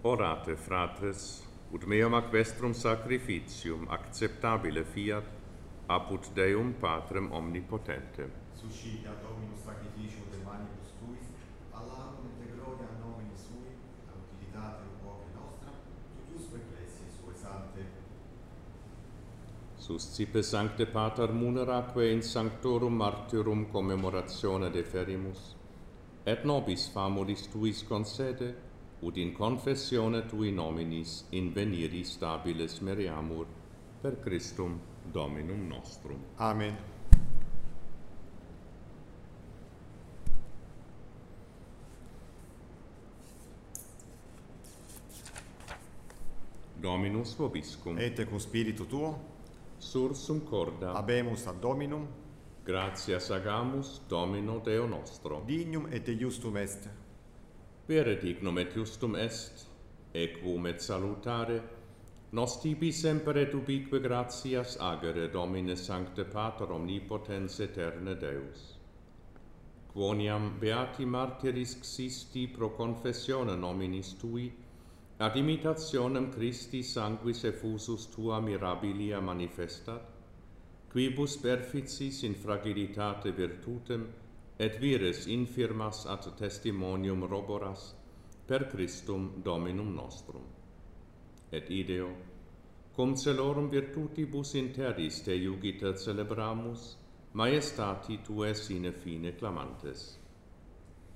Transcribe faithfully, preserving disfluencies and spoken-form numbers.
Orate, fratres, ut meum ac vestrum sacrificium acceptabile fiat, apud Deum Patrem omnipotentem. Suscita Dominus sacrificium de manibus tuis, all'arum et gloria nomini sui, a utilitatem quoque nostra, tuiusque ecclesiae sue sante. Suscipe Sancte Pater muneraque in sanctorum martyrum commemoratione deferimus, et nobis famulis tuis concede, ut in confessione tui nominis inveniri stabilis meriamur, per Christum Dominum nostrum. Amen. Dominus vobiscum. Et cum spiritu tuo, Sursum corda. habemus ad Dominum, Gratias agamus Domino Deo nostro. dignum et justum est. Vere dignum et justum est, equum et salutare, nos tibi semper et ubique gratias agere, Domine Sancte Pater omnipotens aeterne Deus. Quoniam beati martyris xisti pro confessione nominis tui, ad imitationem Christi sanguis effusus tua mirabilia manifestat, quibus perficis in fragilitate virtutem et vires infirmas ad testimonium roboras per Christum Dominum nostrum. Et ideo, cum celorum virtutibus in terris te iugita celebramus, maestati tuae sine fine clamantes.